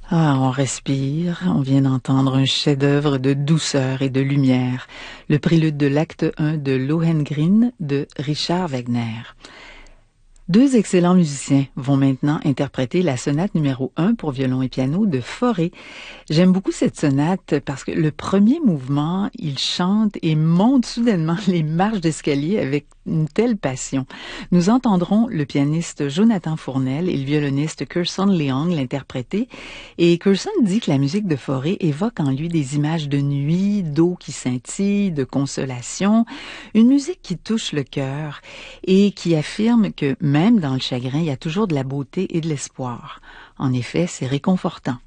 Ah, on respire, on vient d'entendre un chef-d'œuvre de douceur et de lumière, le prélude de l'acte 1 de Lohengrin de Richard Wagner. Deux excellents musiciens vont maintenant interpréter la sonate numéro 1 pour violon et piano de Fauré. J'aime beaucoup cette sonate parce que le premier mouvement, il chante et monte soudainement les marches d'escalier avec une telle passion. Nous entendrons le pianiste Jonathan Fournel et le violoniste Kirson Leong l'interpréter. Et Kirson dit que la musique de Fauré évoque en lui des images de nuit, d'eau qui scintille, de consolation, une musique qui touche le cœur et qui affirme que même dans le chagrin, il y a toujours de la beauté et de l'espoir. En effet, c'est réconfortant.